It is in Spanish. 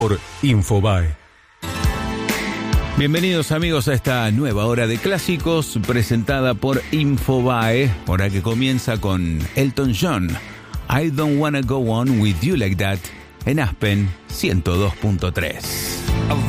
por Infobae. Bienvenidos amigos a esta nueva hora de clásicos presentada por Infobae, hora que comienza con Elton John, I Don't Wanna Go On With You Like That, en Aspen 102.3.